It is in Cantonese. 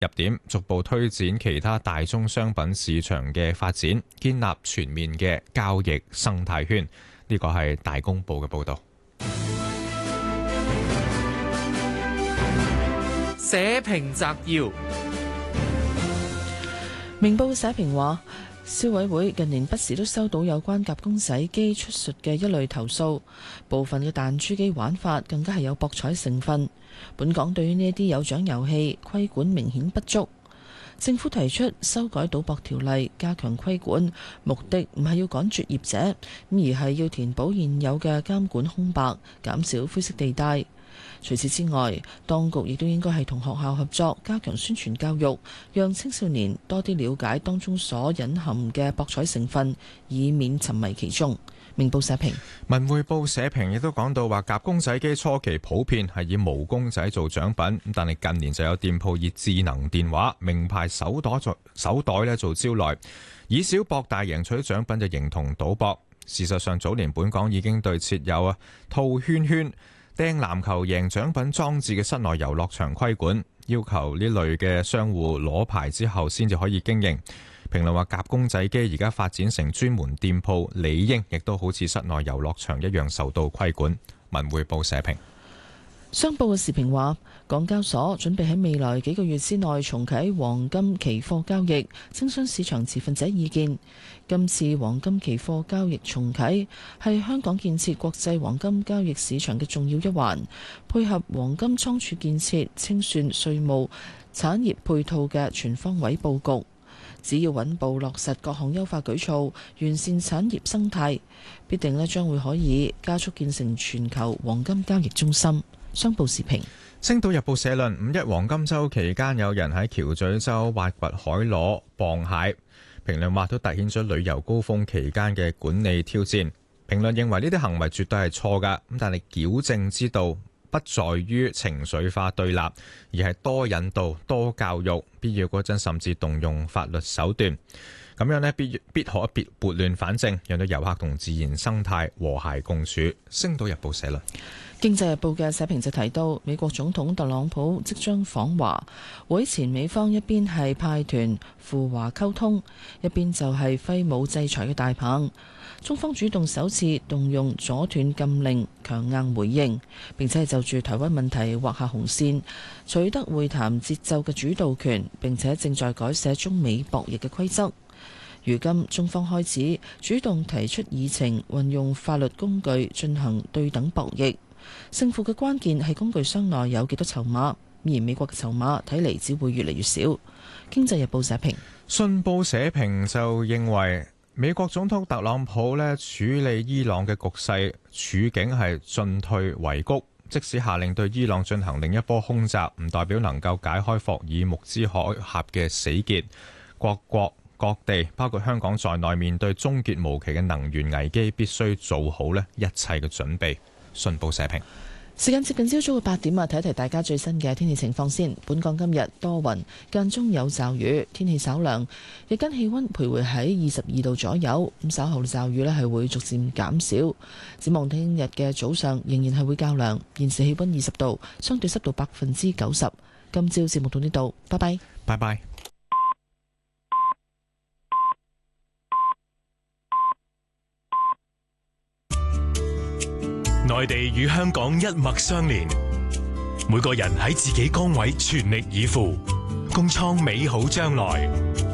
入點，逐步推展其他大宗商品市場嘅發展，建立全面嘅交易生態圈。呢個係大公報嘅報導。 社評摘要： 明報社評話，消委會近年不時都收到有關夾公仔機出術嘅一類投訴，部分嘅彈珠機玩法更加係有博彩成分。本港對於呢一啲有獎遊戲規管明顯不足，政府提出修改賭博條例，加強規管，目的唔係要趕絕業者，而係要填補現有嘅監管空白，減少灰色地帶。除此之外，當局亦都應該係同學校合作，加強宣傳教育，讓青少年多啲了解當中所隱含嘅博彩成分，以免沉迷其中。明報社評。 文匯報社評亦都講到話，夾公仔機初期普遍係以毛公仔做獎品，但係近年就有店鋪以智能電話、名牌手袋做招來，以小博大贏取獎品就形同賭博。事實上，早年本港已經對設有套圈圈、掟籃球贏獎品裝置嘅室內遊樂場規管，要求呢類嘅商戶攞牌之後先至可以經營。評論話，夾公仔機而家發展成專門店鋪，理應亦都好似室內遊樂場一樣受到規管。文匯報社評。 商報嘅時評話，港交所準備喺未來幾個月之內重啟黃金期貨交易，徵詢市場持份者意見。今次黃金期貨交易重啟係香港建設國際黃金交易市場嘅重要一環，配合黃金倉儲建設、清算、稅務、產業配套嘅全方位佈局。只要穩步落實各項優化舉措，完善產業生態，必定將會可以加速建成全球黃金交易中心。商報時評。 星島日報社論：五一黃金週期間，有人喺橋咀洲挖掘海螺、螃蟹。評論話都突顯咗旅遊高峰期間嘅管理挑戰。評論認為呢啲行為絕對係錯㗎，咁但係矯正之道不在於情緒化對立，而係多引導、多教育，必要嗰陣甚至動用法律手段。咁樣呢，必可撥亂反正，讓到遊客同自然生態和諧共處。星島日報社論。 經濟日報嘅社評就提到，美國總統特朗普即將訪華，會前美方一邊係派團赴華溝通，一邊就係揮舞制裁嘅大棒。中方主動首次動用阻斷禁令，強硬回應，並且係就住台灣問題劃下紅線，取得會談節奏嘅主導權，並且正在改寫中美博弈嘅規則。如今中方開始主動提出議程，運用法律工具進行對等博弈。勝負嘅關鍵係工具箱內有幾多籌碼，而美國嘅籌碼睇嚟只會越嚟越少。經濟日報社評。 信報社評就認為，美國總統特朗普處理伊朗嘅局勢處境係進退維谷，即使下令對伊朗進行另一波空襲，唔代表能夠解開霍爾木茲海峽嘅死結。各國各地包括香港在內，面對終結無期嘅能源危機，必須做好一切嘅準備。信報社評。 時間接近朝早嘅8點啊，睇一睇大家最新嘅天氣情況先。本港今日多雲，間中有驟雨，天氣稍涼，日間氣溫徘徊喺22度左右。咁稍後驟雨係會逐漸減少。展望聽日嘅早上仍然係會較涼。現時氣溫20度，相對濕度90%。今朝節目到呢度，拜拜。 拜拜。 內地與香港一脈相連，每個人喺自己崗位全力以赴，共創美好將來。